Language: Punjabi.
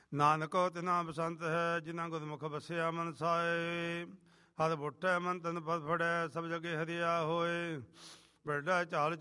ਨਾਨਕੋ ਤਿਨਾ ਬਸੰਤ ਹੈ, ਜਿਨ੍ਹਾਂ ਗੁਰਮੁਖ ਵਸਿਆ ਮਨ ਸਾਏ। ਹਰ ਬੁੱਟੈ ਮਨ ਤਨ ਪਦ ਫੜੈ, ਸਭ ਜਗੇ ਹਰਿਆ ਹੋਏ। ਬਿਰਡਾ ਚਾਲ